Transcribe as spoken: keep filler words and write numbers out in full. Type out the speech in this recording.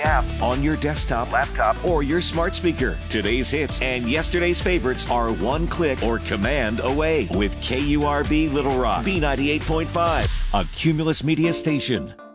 app, on your desktop, laptop, or your smart speaker. Today's hits and yesterday's favorites are one click or command away with K U R B Little Rock, B ninety-eight point five, a Cumulus Media station.